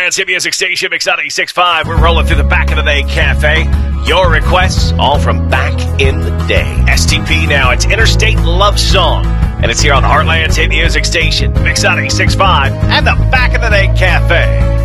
Heartland's hit music station, Mix 96.5. We're rolling through the Back in the Day Cafe. Your requests, all from back in the day. STP now, it's Interstate Love Song. And it's here on the Heartland's hit music station, Mix 96.5, and the Back in the Day Cafe.